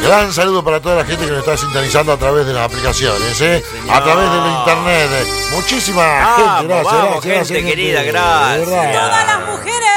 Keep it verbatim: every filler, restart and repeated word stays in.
Gran saludo para toda la gente que nos está sintonizando a través de las aplicaciones, ¿eh? Sí, a través del internet. Muchísima vamos, gente, gracias, vamos, gracias, gente gracias, querida, gente, gracias. de verdad. Todas las mujeres.